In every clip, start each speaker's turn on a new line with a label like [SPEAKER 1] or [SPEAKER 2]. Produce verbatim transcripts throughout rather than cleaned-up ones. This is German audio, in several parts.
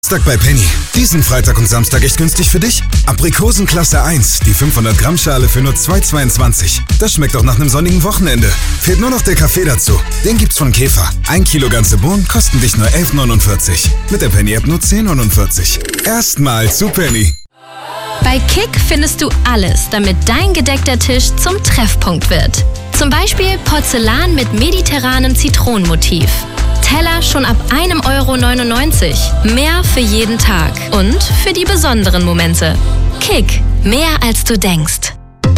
[SPEAKER 1] Samstag bei Penny. Diesen Freitag und Samstag echt günstig für dich? Aprikosen Klasse eins, die fünfhundert Gramm Schale für nur zwei Euro zweiundzwanzig. Das schmeckt auch nach einem sonnigen Wochenende. Fehlt nur noch der Kaffee dazu. Den gibt's von Käfer. Ein Kilo ganze Bohnen kosten dich nur elf neunundvierzig. Mit der Penny-App nur zehn neunundvierzig. Erstmal zu Penny.
[SPEAKER 2] Bei Kick findest du alles, damit dein gedeckter Tisch zum Treffpunkt wird. Zum Beispiel Porzellan mit mediterranem Zitronenmotiv. Teller schon ab ein Euro neunundneunzig. Mehr für jeden Tag und für die besonderen Momente. Kick, mehr als du denkst.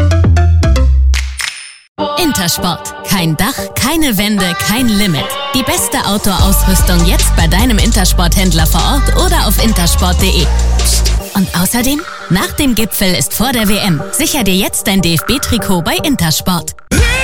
[SPEAKER 3] Intersport. Kein Dach, keine Wände, kein Limit. Die beste Outdoor-Ausrüstung jetzt bei deinem Intersport-Händler vor Ort oder auf intersport punkt de. Und außerdem, nach dem Gipfel ist vor der W M. Sicher dir jetzt dein D F B-Trikot bei Intersport.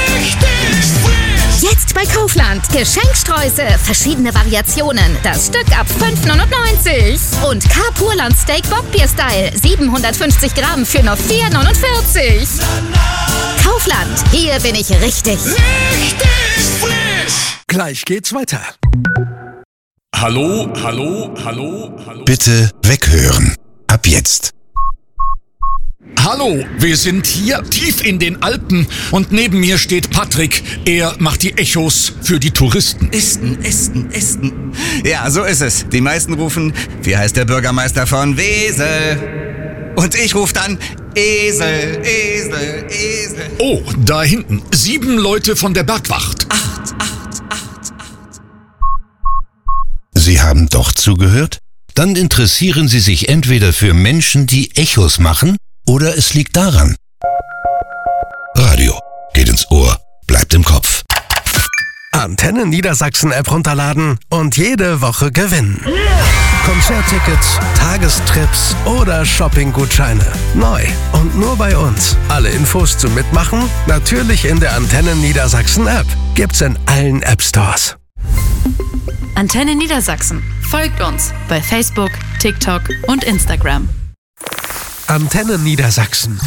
[SPEAKER 4] Jetzt bei Kaufland. Geschenksträuße, verschiedene Variationen. Das Stück ab fünf neunundneunzig. Und Carpurland Steak Bockbier-Style. siebenhundertfünfzig Gramm für nur vier neunundvierzig. Kaufland. Hier bin ich richtig.
[SPEAKER 5] Richtig frisch. Gleich geht's weiter.
[SPEAKER 6] Hallo, hallo, hallo, hallo.
[SPEAKER 1] Bitte weghören. Ab jetzt.
[SPEAKER 6] Hallo, wir sind hier tief in den Alpen und neben mir steht Patrick. Er macht die Echos für die Touristen.
[SPEAKER 7] Esten, Esten, Esten. Ja, so ist es. Die meisten rufen, wie heißt der Bürgermeister von Wesel? Und ich rufe dann, Esel, Esel, Esel.
[SPEAKER 6] Oh, da hinten. Sieben Leute von der Bergwacht.
[SPEAKER 7] Acht, acht, acht, acht.
[SPEAKER 8] Sie haben doch zugehört? Dann interessieren Sie sich entweder für Menschen, die Echos machen, oder es liegt daran. Radio geht ins Ohr, bleibt im Kopf.
[SPEAKER 5] Antenne Niedersachsen App runterladen und jede Woche gewinnen. Konzerttickets, Tagestrips oder Shoppinggutscheine. Neu und nur bei uns. Alle Infos zum Mitmachen natürlich in der Antenne Niedersachsen App. Gibt's in allen App Stores.
[SPEAKER 9] Antenne Niedersachsen. Folgt uns bei Facebook, TikTok und Instagram.
[SPEAKER 5] Antenne Niedersachsen.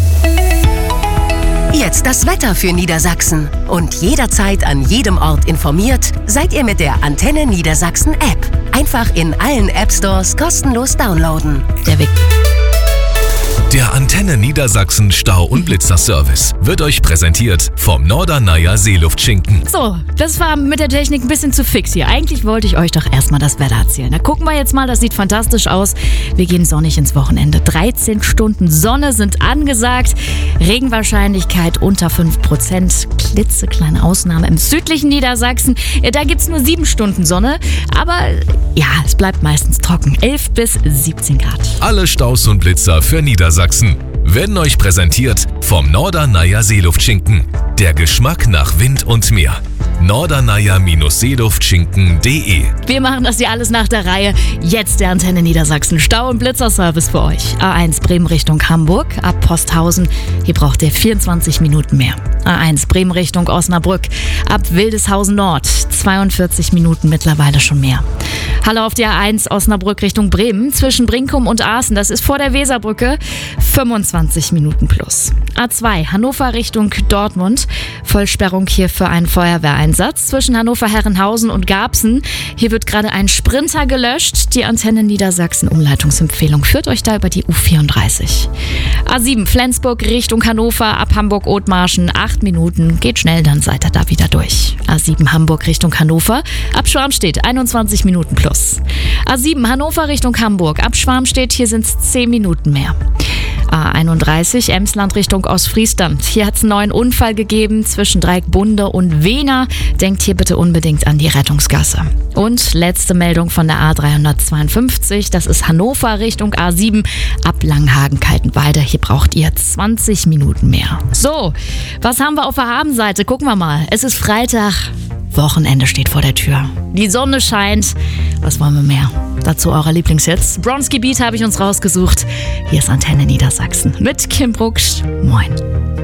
[SPEAKER 10] Jetzt das Wetter für Niedersachsen. Und jederzeit an jedem Ort informiert, seid ihr mit der Antenne Niedersachsen App. Einfach in allen App Stores kostenlos downloaden.
[SPEAKER 9] Der Weg.
[SPEAKER 11] Der Antenne Niedersachsen Stau- und Blitzerservice wird euch präsentiert vom Norderneier Seeluftschinken.
[SPEAKER 9] So, das war mit der Technik ein bisschen zu fix hier. Eigentlich wollte ich euch doch erstmal das Wetter erzählen. Da gucken wir jetzt mal, das sieht fantastisch aus. Wir gehen sonnig ins Wochenende. dreizehn Stunden Sonne sind angesagt. Regenwahrscheinlichkeit unter fünf Prozent. Klitzekleine Ausnahme im südlichen Niedersachsen. Da gibt es nur sieben Stunden Sonne. Aber ja, es bleibt meistens trocken. elf bis siebzehn Grad.
[SPEAKER 11] Alle Staus und Blitzer für Niedersachsen werden euch präsentiert vom Norderneier Seeluftschinken. Der Geschmack nach Wind und Meer. norderneier Seeluftschinken punkt de.
[SPEAKER 9] Wir machen das hier alles nach der Reihe. Jetzt der Antenne Niedersachsen Stau- und Blitzerservice für euch. A eins Bremen Richtung Hamburg, ab Posthausen. Hier braucht ihr vierundzwanzig Minuten mehr. A eins Bremen Richtung Osnabrück, ab Wildeshausen Nord. zweiundvierzig Minuten mittlerweile schon mehr. Halle auf der A eins Osnabrück Richtung Bremen, zwischen Brinkum und Aachen. Das ist vor der Weserbrücke. fünfundzwanzig Minuten plus. A zwei Hannover Richtung Dortmund. Vollsperrung hier für einen Feuerwehreinsatz zwischen Hannover-Herrenhausen und Garbsen. Hier wird gerade ein Sprinter gelöscht. Die Antenne Niedersachsen Umleitungsempfehlung führt euch da über die U vierunddreißig. A sieben Flensburg Richtung Hannover, ab Hamburg-Othmarschen. acht Minuten. Geht schnell, dann seid ihr da wieder durch. A sieben Hamburg Richtung Hannover, ab Schwarmstedt einundzwanzig Minuten plus. A sieben Hannover Richtung Hamburg, ab Schwarmstedt, hier sind es zehn Minuten mehr. A einunddreißig Emsland Richtung Ostfriesland. Hier hat es einen neuen Unfall gegeben zwischen Dreieckbunde und Wehner. Denkt hier bitte unbedingt an die Rettungsgasse. Und letzte Meldung von der A dreihundertzweiundfünfzig. Das ist Hannover Richtung A sieben. Ab Langhagen-Kaltenweide. Hier braucht ihr zwanzig Minuten mehr. So, was haben wir auf der Habenseite? Gucken wir mal. Es ist Freitag. Wochenende steht vor der Tür. Die Sonne scheint. Was wollen wir mehr? Dazu eure Lieblingshits. Bronski Beat habe ich uns rausgesucht. Hier ist Antenne Niedersachsen mit Kim Brucksch. Moin.